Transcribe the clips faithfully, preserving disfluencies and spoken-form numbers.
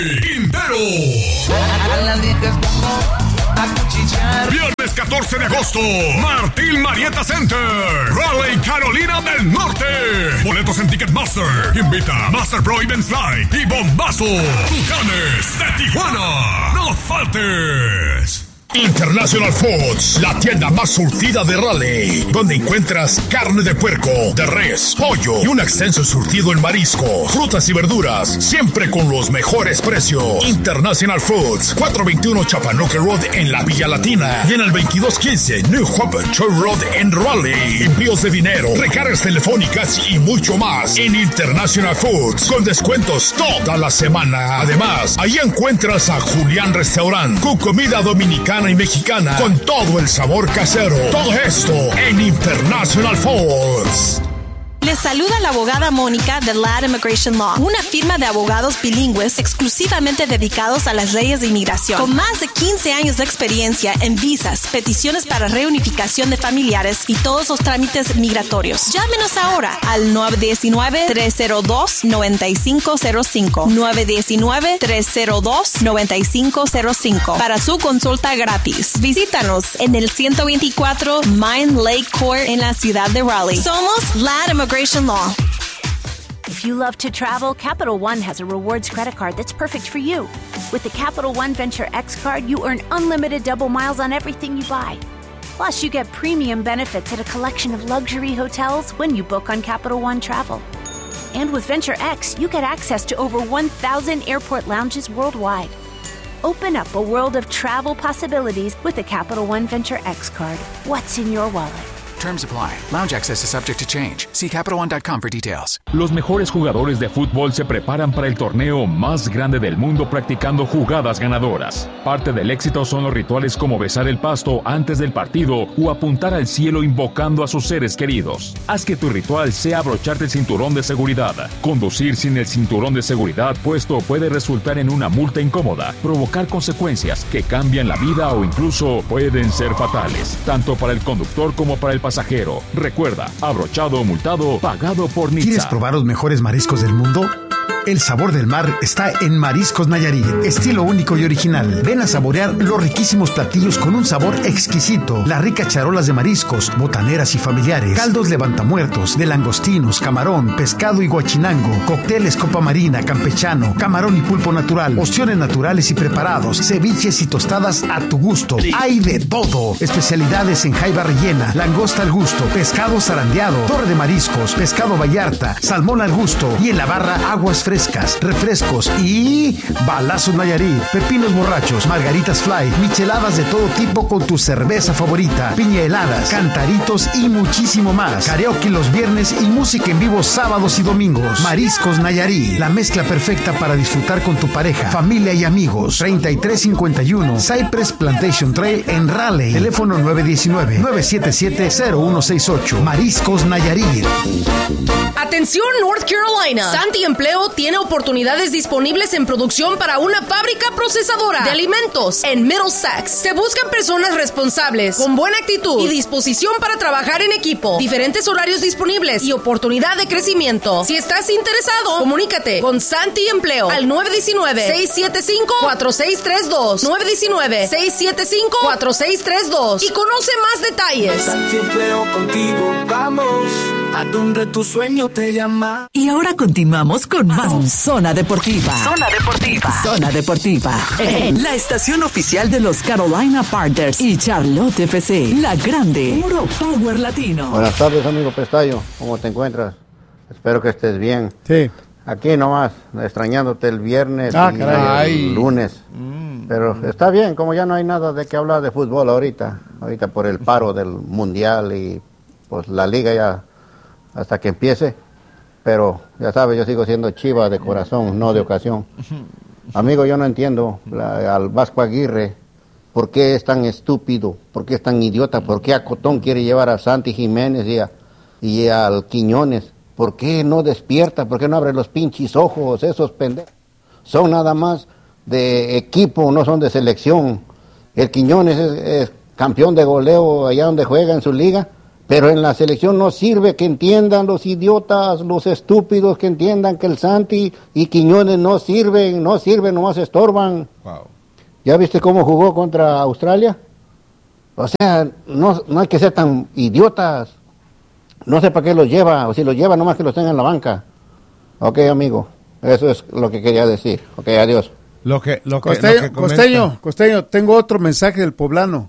Quintero. Viernes catorce de agosto, Martín Marietta Center, Raleigh, Carolina del Norte. Boletos en Ticketmaster. Invita Master Pro Events Fly y Bombazo. Tucanes de Tijuana. No faltes. International Foods, la tienda más surtida de Raleigh, donde encuentras carne de puerco, de res, pollo y un extenso surtido en marisco, frutas y verduras, siempre con los mejores precios. International Foods, cuatrocientos veintiuno Chapanuque Road en la Villa Latina y en el veintidós quince New Hope Church Road en Raleigh. Envíos de dinero, recargas telefónicas y mucho más en International Foods, con descuentos toda la semana. Además, ahí encuentras a Julián Restaurant, con comida dominicana y mexicana con todo el sabor casero. Todo esto en International Foods. Les saluda la abogada Mónica de Ladd Immigration Law, una firma de abogados bilingües exclusivamente dedicados a las leyes de inmigración. Con más de quince años de experiencia en visas, peticiones para reunificación de familiares y todos los trámites migratorios. Llámenos ahora al nueve uno nueve, tres cero dos, nueve cinco cero cinco, nueve uno nueve, tres cero dos, nueve cinco cero cinco para su consulta gratis. Visítanos en el ciento veinticuatro Mine Lake Court en la ciudad de Raleigh. Somos Ladd Immigration Law. If you love to travel, Capital One has a rewards credit card that's perfect for you. With the Capital One Venture X card, you earn unlimited double miles on everything you buy. Plus, you get premium benefits at a collection of luxury hotels when you book on Capital One Travel. And with Venture X, you get access to over one thousand airport lounges worldwide. Open up a world of travel possibilities with the Capital One Venture X card. What's in your wallet? Terms apply. Lounge access is subject to change. See Capital One dot com for details. Los mejores jugadores de fútbol se preparan para el torneo más grande del mundo practicando jugadas ganadoras. Parte del éxito son los rituales como besar el pasto antes del partido o apuntar al cielo invocando a sus seres queridos. Haz que tu ritual sea abrocharte el cinturón de seguridad. Conducir sin el cinturón de seguridad puesto puede resultar en una multa incómoda, provocar consecuencias que cambian la vida o incluso pueden ser fatales, tanto para el conductor como para el pasajero. Pasajero. Recuerda, abrochado o multado, pagado por Nitsa. ¿Quieres probar los mejores mariscos del mundo? El sabor del mar está en Mariscos Nayarit, estilo único y original. Ven a saborear los riquísimos platillos con un sabor exquisito. Las ricas charolas de mariscos, botaneras y familiares, caldos levantamuertos, de langostinos, camarón, pescado y guachinango, cócteles copa marina, campechano, camarón y pulpo natural, ostiones naturales y preparados, ceviches y tostadas a tu gusto. Hay de todo. Especialidades en jaiba rellena, langosta al gusto, pescado zarandeado, torre de mariscos, pescado vallarta, salmón al gusto y en la barra aguas frescas. Frescas, refrescos y balazos Nayarit, pepinos borrachos, margaritas fly, micheladas de todo tipo con tu cerveza favorita, piña heladas, cantaritos y muchísimo más. Karaoke los viernes y música en vivo sábados y domingos. Mariscos Nayarit, la mezcla perfecta para disfrutar con tu pareja, familia y amigos. treinta y tres cincuenta y uno Cypress Plantation Trail en Raleigh. Teléfono nueve uno nueve, nueve siete siete, cero uno seis ocho. Mariscos Nayarit. Atención North Carolina. Santi Empleo tiene oportunidades disponibles en producción para una fábrica procesadora de alimentos en Middlesex. Se buscan personas responsables, con buena actitud y disposición para trabajar en equipo. Diferentes horarios disponibles y oportunidad de crecimiento. Si estás interesado, comunícate con Santi Empleo al nueve uno nueve, seis siete cinco, cuatro seis tres dos. nueve uno nueve, seis siete cinco, cuatro seis tres dos. Y conoce más detalles. Santi Empleo contigo, vamos a donde tu sueño te llama. Y ahora continuamos con más Zona Deportiva. Zona Deportiva. Zona Deportiva. En la estación oficial de los Carolina Panthers y Charlotte F C. La grande. Puro Power Latino. Buenas tardes, amigo Pestayo. ¿Cómo te encuentras? Espero que estés bien. Sí. Aquí nomás, extrañándote el viernes ah, y caray. el lunes. Mm. Pero está bien, como ya no hay nada de qué hablar de fútbol ahorita. Ahorita por el paro del mundial y pues la liga ya hasta que empiece. Pero ya sabes, yo sigo siendo Chiva de corazón, no de ocasión. Amigo, yo no entiendo la, al Vasco Aguirre, ¿por qué es tan estúpido? ¿Por qué es tan idiota? ¿Por qué a Cotón quiere llevar a Santi Jiménez y, a, y al Quiñones? ¿Por qué no despierta? ¿Por qué no abre los pinches ojos? Esos pendejos son nada más de equipo, no son de selección. El Quiñones es, es campeón de goleo allá donde juega en su liga, Pero en la selección no sirve, que entiendan los idiotas, los estúpidos, que entiendan que el Santi y Quiñones no sirven, no sirven, nomás estorban. Wow. ¿Ya viste cómo jugó contra Australia? O sea, no, no hay que ser tan idiotas. No sé para qué los lleva, o si los lleva nomás que los tenga en la banca. Ok, amigo, eso es lo que quería decir. Ok, adiós. Lo que, lo que, Costeño, lo que Costeño, Costeño, tengo otro mensaje del poblano.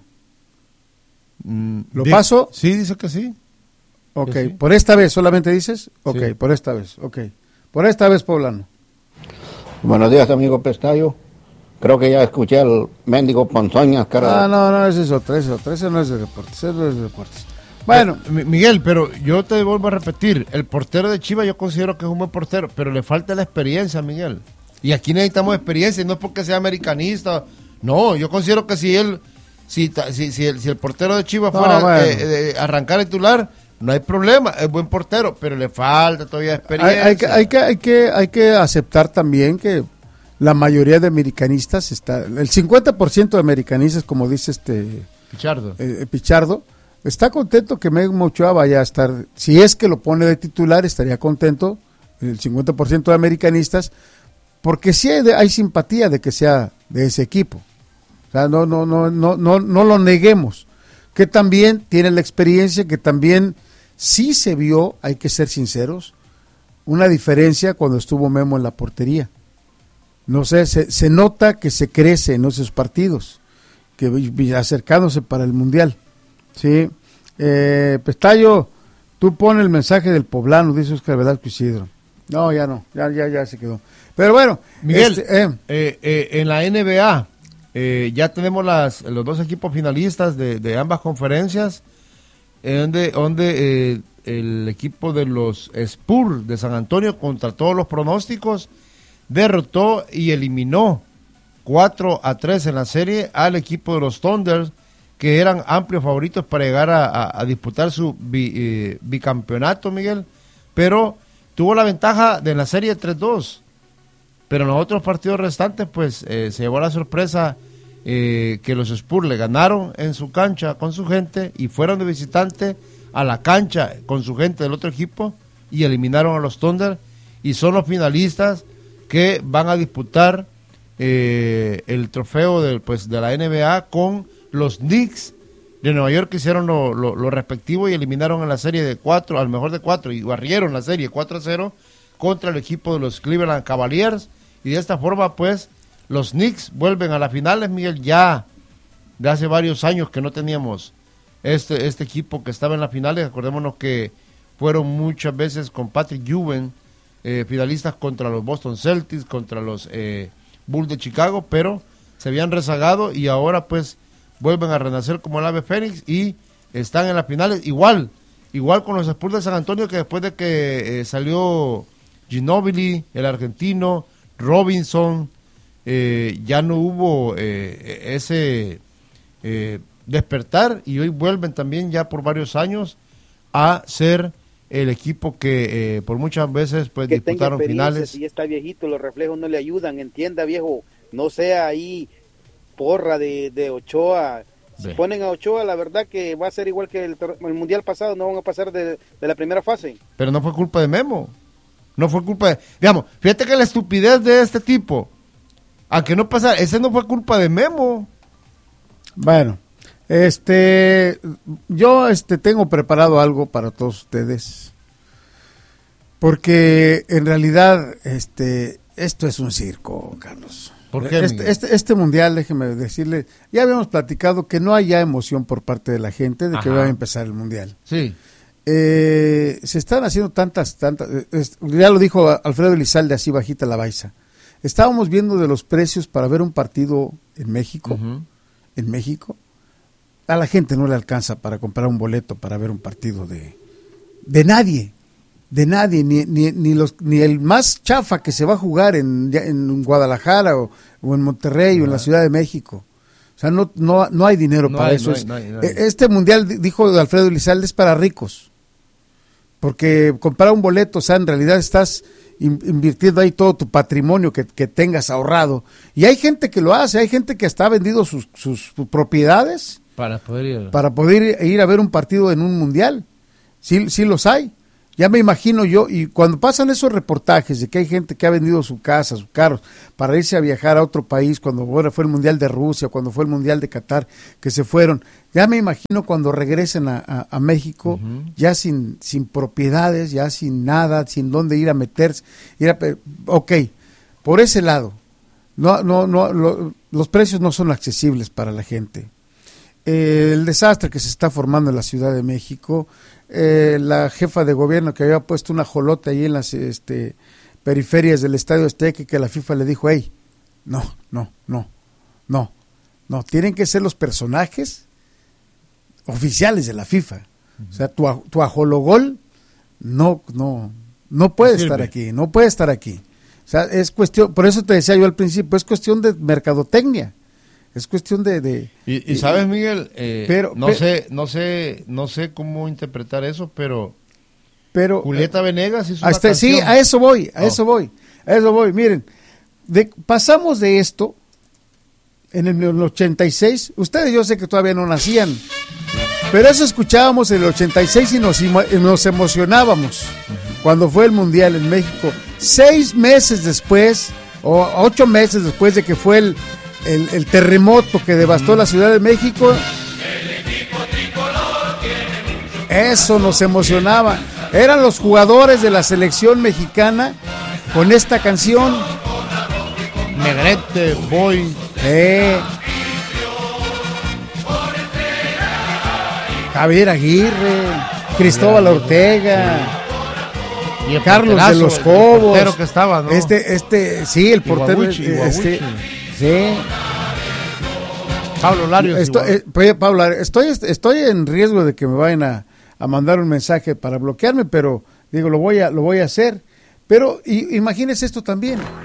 ¿Lo Di- paso? Sí, dice que sí. Ok, Que sí. ¿por esta vez solamente dices? Ok, Sí. por esta vez, ok. Por esta vez, poblano. Buenos días, amigo Pestayo. Creo que ya escuché al mendigo Ponzoña, cara. Ah, no, no, ese es otro, ese es otro, ese no es de deportes, ese no es de deportes. Bueno, Eh, Miguel, pero yo te vuelvo a repetir, el portero de Chivas yo considero que es un buen portero, pero le falta la experiencia, Miguel. Y aquí necesitamos experiencia, y no es porque sea americanista. No, yo considero que si él, si, ta- si, si, el, si el portero de Chivas No, fuera bueno. eh, de arrancar el titular, no hay problema, es buen portero, pero le falta todavía hay, experiencia. hay que, hay, que, hay, que, hay que aceptar también que la mayoría de americanistas, está, el cincuenta por ciento de americanistas, como dice este Pichardo. eh, Pichardo, está contento que Memo Ochoa vaya a estar, si es que lo pone de titular, estaría contento, el cincuenta por ciento de americanistas, porque sí hay, de- hay simpatía de que sea de ese equipo. O sea, no, no, no, no, no, no lo neguemos. Que también tiene la experiencia, que también sí se vio, hay que ser sinceros, una diferencia cuando estuvo Memo en la portería. No sé, se, se nota que se crece en esos partidos, que vi- vi- acercándose para el Mundial. Sí. Eh, Pestayo, tú pon el mensaje del poblano, dice Oscar Velasco Isidro. No, ya no, ya, ya, ya se quedó. Pero bueno, Miguel, este, eh, eh, eh, en la N B A eh, ya tenemos las, los dos equipos finalistas de, de ambas conferencias, eh, donde, donde eh, el equipo de los Spurs de San Antonio, contra todos los pronósticos, derrotó y eliminó cuatro a tres en la serie al equipo de los Thunders, que eran amplios favoritos para llegar a, a- a disputar su bi- eh, bicampeonato, Miguel, pero tuvo la ventaja de la serie tres dos. Pero en los otros partidos restantes, pues, eh, se llevó la sorpresa eh, que los Spurs le ganaron en su cancha con su gente y fueron de visitante a la cancha con su gente del otro equipo y eliminaron a los Thunder y son los finalistas que van a disputar eh, el trofeo del, pues, de la N B A con los Knicks de Nueva York, que hicieron lo, lo, lo respectivo y eliminaron en la serie de cuatro, al mejor de cuatro, y barrieron la serie cuatro a cero contra el equipo de los Cleveland Cavaliers. Y de esta forma, pues, los Knicks vuelven a las finales, Miguel, ya de hace varios años que no teníamos este, este equipo que estaba en las finales. Acordémonos que fueron muchas veces con Patrick Ewing, eh, finalistas contra los Boston Celtics, contra los eh, Bulls de Chicago, pero se habían rezagado y ahora, pues, vuelven a renacer como el ave fénix y están en las finales. Igual, igual con los Spurs de San Antonio, que después de que eh, salió Ginóbili, el argentino, Robinson, eh, ya no hubo eh, ese eh, despertar y hoy vuelven también ya por varios años a ser el equipo que eh, por muchas veces pues que tenga disputaron experiencia, finales. si ya está viejito, los reflejos no le ayudan, entienda, viejo, no sea ahí porra de, de Ochoa. Si Sí. ponen a Ochoa, la verdad que va a ser igual que el, tor- el mundial pasado, no van a pasar de, de la primera fase. Pero no fue culpa de Memo. No fue culpa de... Digamos, fíjate que la estupidez de este tipo, a que no pasa, ese no fue culpa de Memo. bueno, este, yo este tengo preparado algo para todos ustedes, porque en realidad este, esto es un circo, Carlos. ¿Por qué, Este, Miguel? este, este mundial, déjeme decirle, ya habíamos platicado que no hay ya emoción por parte de la gente de que Ajá. va a empezar el mundial. Sí. Eh, se están haciendo tantas, tantas, eh, es- ya lo dijo Alfredo Elizalde, así bajita la baiza. Estábamos viendo de los precios para ver un partido en México, Ujú. en México. A la gente no le alcanza para comprar un boleto para ver un partido de, de nadie, de nadie, ni, ni, ni, los, ni el más chafa que se va a jugar en, ya en Guadalajara o, o en Monterrey o en la Ciudad de México. O sea, no, no, no hay dinero No para hay, eso. no hay, Es- no hay, no hay. eh, Este mundial, di- dijo Alfredo Elizalde, es para ricos. Porque comprar un boleto, o sea, en realidad estás in- invirtiendo ahí todo tu patrimonio que, que tengas ahorrado. Y hay gente que lo hace, hay gente que hasta ha vendido sus, sus, sus propiedades Para poder ir. para poder ir a ver un partido en un mundial. sí, sí los hay. Ya me imagino yo, y cuando pasan esos reportajes de que hay gente que ha vendido su casa, sus carros, para irse a viajar a otro país, cuando ahora fue el Mundial de Rusia, cuando fue el Mundial de Qatar, que se fueron, ya me imagino cuando regresen a, a, a México, uh-huh. ya sin, sin propiedades, ya sin nada, sin dónde ir a meterse, ir a, ok, por ese lado, no, no, no, lo, los precios no son accesibles para la gente. Eh, el desastre que se está formando en la Ciudad de México, eh, la jefa de gobierno que había puesto una jolota ahí en las este, periferias del Estadio Azteca, que la FIFA le dijo, hey, no, no, no, no, no, tienen que ser los personajes oficiales de la FIFA. Uh-huh. O sea, tu, tu ajologol no, no, no puede estar aquí, no puede estar aquí. O sea, es cuestión, por eso te decía yo al principio, es cuestión de mercadotecnia. Es cuestión de... de y, y sabes, Miguel, eh, pero, no pero, sé no sé, no sé cómo interpretar eso, pero... pero Julieta eh, Venegas hizo hasta, una canción. Sí, a eso voy, a oh. eso voy, a eso voy. Miren, de, pasamos de esto en el ochenta y seis, ustedes yo sé que todavía no nacían, pero eso escuchábamos en el ochenta y seis y nos, nos emocionábamos uh-huh. cuando fue el Mundial en México. Seis meses después, o ocho meses después de que fue el... El, el terremoto que devastó mm. la Ciudad de México, eso nos emocionaba. Eran los jugadores de la selección mexicana con esta canción. Negrete, Boy. Eh. Javier Aguirre, Cristóbal Ortega, y el Carlos de los Cobos. El portero que estaba, ¿no? Este, este, sí, el portero. Iguabuchi, este, Sí. Pablo Larios. Estoy, eh, Pablo, estoy, estoy en riesgo de que me vayan a, a mandar un mensaje para bloquearme, pero digo, lo voy a, lo voy a hacer. Pero y, imagínese esto también.